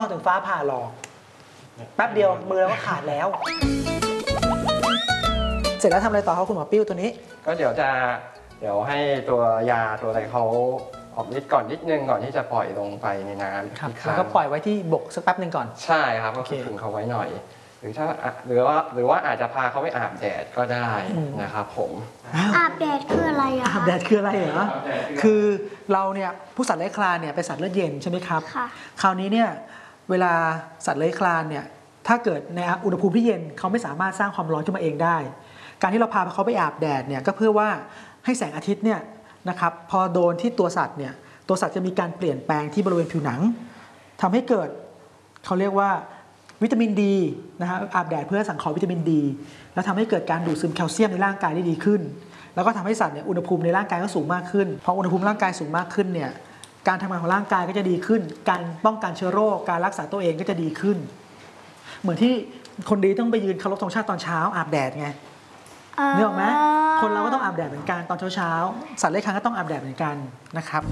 ถึงฟ้าผ่าหรอกแป๊บเดียวมือเราก็ขาดแล้วเสร็จแล้วทำอะไรต่อครับคุณหมอปิ้วตัวนี้ก็เดี๋ยวให้ตัวยาตัวอะไรเขาออกฤทธิ์ก่อนนิดนึงก่อนที่จะปล่อยลงไปในน้ำครับแล้วก็ปล่อยไว้ที่บกสักแป๊บนึงก่อนใช่ครับก็คือถึงเขาไว้หน่อยหรือว่าอาจจะพาเขาไปอาบแดดก็ได้นะครับผมอาบแดดคืออะไรอะอาบแดดคืออะไรเหรอคือเราเนี่ยผู้สัตว์เลื้อยคลานเนี่ยเป็นสัตว์เลือดเย็นใช่ไหมครับคราวนี้เนี่ยเวลาสัตว์เลื้อยคลานเนี่ยถ้าเกิดในอุณหภูมิที่เย็นเขาไม่สามารถสร้างความร้อนขึ้นมาเองได้การที่เราพาเขาไปอาบแดดเนี่ยก็เพื่อว่าให้แสงอาทิตย์เนี่ยนะครับพอโดนที่ตัวสัตว์เนี่ยตัวสัตว์จะมีการเปลี่ยนแปลงที่บริเวณผิวหนังทำให้เกิดเขาเรียกว่าวิตามินดีนะฮะอาบแดดเพื่อสังเคราะห์วิตามินดีแล้วทำให้เกิดการดูดซึมแคลเซียมในร่างกายได้ดีขึ้นแล้วก็ทำให้สัตว์เนี่ยอุณหภูมิในร่างกายก็สูงมากขึ้นพออุณหภูมิร่างกายสูงมากขึ้นเนี่ยการทำงานของร่างกายก็จะดีขึ้นการป้องกันเชื้อโรคการรักษาตัวเองก็จะดีขึ้นเหมือนที่คนดีต้องไปยืนเคารพธงชาติตอนเช้าอาบแดดไงนึกออกไหมคนเราก็ต้องอาบแดดเหมือนกันตอนเช้าสัตว์เลื้อยคลานก็ต้องอาบแดดเหมือนกันนะครับ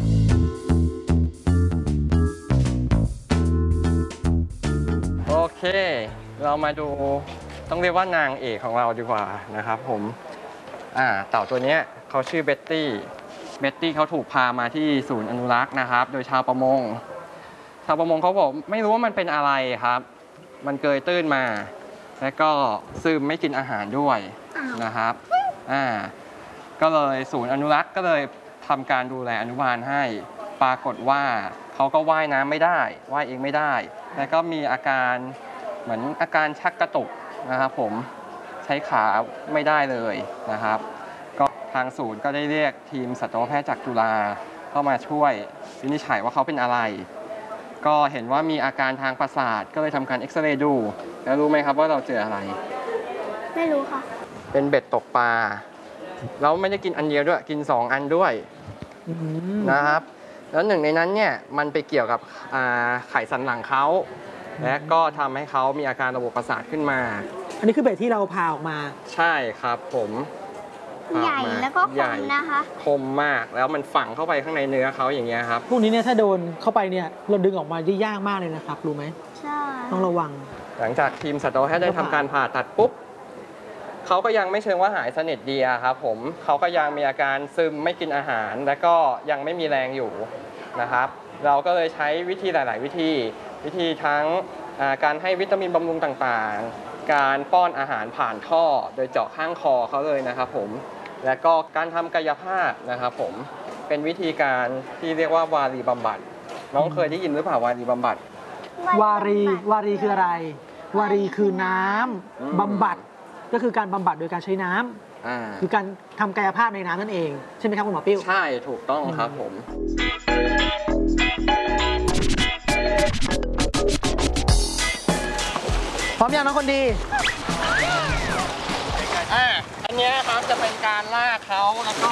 โอเคเรามาดูต้องเรียกว่านางเอกของเราดีกว่านะครับผมเต่าตัวนี้เขาชื่อเบ็ตตี้เขาถูกพามาที่ศูนย์อนุรักษ์นะครับโดยชาวประมงเขาบอกไม่รู้ว่ามันเป็นอะไรครับมันเกยตื้นมาแล้วก็ซึมไม่กินอาหารด้วยนะครับก็เลยศูนย์อนุรักษ์ก็เลยทำการดูแลอนุบาลให้ปรากฏว่าเขาก็ว่ายน้ำไม่ได้ว่ายเองไม่ได้แล้วก็มีอาการเหมือนอาการชักกระตุกนะครับผมใช้ขาไม่ได้เลยนะครับก็ทางศูนย์ก็ได้เรียกทีมสัตวแพทย์จากจุฬาเข้ามาช่วยวินิจฉัยว่าเขาเป็นอะไรก็เห็นว่ามีอาการทางประสาทก็เลยทำการเอ็กซเรย์ดูแล้วรู้ไหมครับว่าเราเจออะไรไม่รู้ค่ะเป็นเบ็ดตกปลาเราไม่ได้กินอันเดียวด้วยกิน2 อันด้วยนะครับแล้วหนึ่งในนั้นเนี่ยมันไปเกี่ยวกับไขสันหลังเขาและก็ทำให้เขามีอาการระบบประสาทขึ้นมาอันนี้คือเบ็ดที่เราพาออกมาใช่ครับผมใหญ่แล้วก็คมนะคะคมมากแล้วมันฝังเข้าไปข้างในเนื้อเขาอย่างเงี้ยครับพวกนี้เนี่ยถ้าโดนเข้าไปเนี่ยเราดึงออกมาได้ยากมากเลยนะครับรู้ไหมใช่ต้องระวังหลังจากทีมสัตวแพทย์ได้ทำการผ่าตัดปุ๊บเขาก็ยังไม่เชิงว่าหายสนิทดีครับผมเขาก็ยังมีอาการซึมไม่กินอาหารและก็ยังไม่มีแรงอยู่นะครับเราก็เลยใช้วิธีหลาย ๆ วิธีทั้งการให้วิตามินบำรุงต่างๆการป้อนอาหารผ่านท่อโดยเจาะข้างคอเขาเลยนะครับผมและก็การทำกายภาพนะครับผมเป็นวิธีการที่เรียกว่าวารีบำบัดน้องเคยได้ยินหรือเปล่าวารีบำบัดวารีคืออะไรวารีคือน้ำบำบัดก็คือการบำบัดโดยการใช้น้ำคือการทำกายภาพในน้ำนั่นเองใช่ไหมครับคุณหมอปิ้วใช่ถูกต้องครับผมพร้อมยังน้องคนดีอันนี้ครับจะเป็นการลากเขาแล้วก็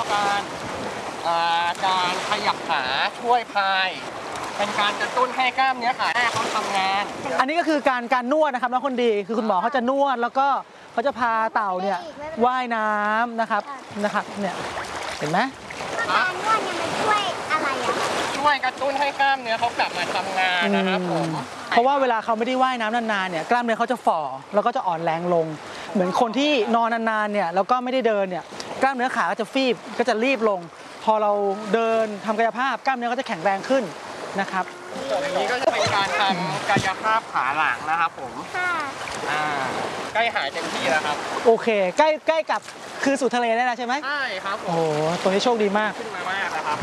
การขยับขาช่วยพายเป็นการกระตุ้นให้กล้ามเนื้อขาเขาทำงานอันนี้ก็คือการนวดนะครับน้องคนดีคือคุณหมอเขาจะนวดแล้วก็เขาจะพาเต่าเนี่ยว่ายน้ำนะครับเนี่ยเห็นไหมการนวดเนี่ยมันช่วยอะไรอ่ะช่วยกระตุ้นให้กล้ามเนื้อเขากลับมาทำงานนะครับผมเพราะว่าเวลาเขาไม่ได้ว่ายน้ำนานๆเนี่ยกล้ามเนื้อเขาจะฝ่อแล้วก็จะอ่อนแรงลงเหมือนคนที่นอนนานๆเนี่ยแล้วก็ไม่ได้เดินเนี่ยกล้ามเนื้อขาก็จะฟีบก็จะรีบลงพอเราเดินทำกายภาพกล้ามเนื้อก็จะแข็งแรงขึ้นนะครับอย่างนี้ก็จะเป็นการทำกายภาพขาหลังนะครับผมใกล้หายเต็มที่แล้วครับโอเคใกล้กับคือสู่ทะเลได้แล้วใช่ไหมใช่ครับโอ้ตัวนี้โชคดีมากขึ้นมามากนะครับ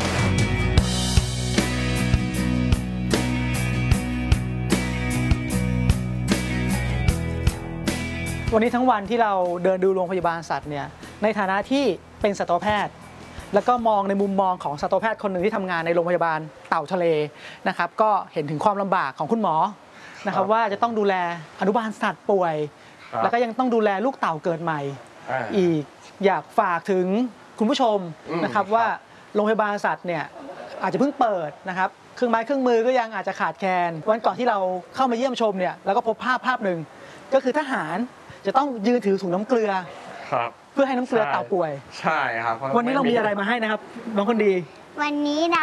วันนี้ทั้งวันที่เราเดินดูโรงพยาบาลสัตว์เนี่ยในฐานะที่เป็นสัตวแพทย์แล้วก็มองในมุมมองของสัตวแพทย์คนหนึ่งที่ทำงานในโรงพยาบาลเต่าทะเลนะครับก็เห็นถึงความลำบากของคุณหมอนะครับว่าจะต้องดูแลอนุบาลสัตว์ป่วยแล้วก็ยังต้องดูแลลูกเต่าเกิดใหม่อีกอยากฝากถึงคุณผู้ชมนะครับว่าโรงพยาบาลสัตว์เนี่ยอาจจะเพิ่งเปิดนะครับเครื่องไม้เครื่องมือก็ยังอาจจะขาดแคลนวันก่อนที่เราเข้ามาเยี่ยมชมเนี่ยแล้วก็พบภาพหนึ่งก็คือทหารจะต้องยืนถือถุงน้ำเกลือเพื่อให้น้ำเกลือเต่าป่วยใช่ครับวันนี้เรามีอะไรมาให้นะครับน้องคนดีวันนี้เรา